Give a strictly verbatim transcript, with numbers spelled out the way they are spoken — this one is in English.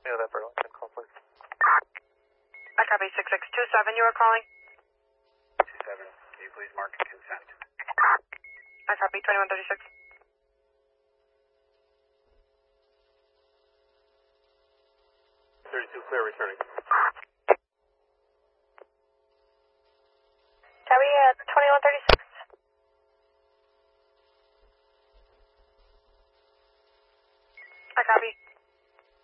Yeah, that Burlington call, please. I copy six six two seven, you are calling? two seven, can you please mark consent? I copy twenty-one thirty-six. thirty-two clear, returning. Copy uh, twenty-one thirty-six.